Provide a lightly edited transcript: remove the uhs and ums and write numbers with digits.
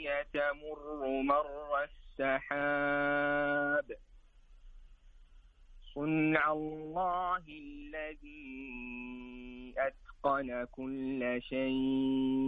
تمر مر السحاب صنع الله الذي أتقن كل شيء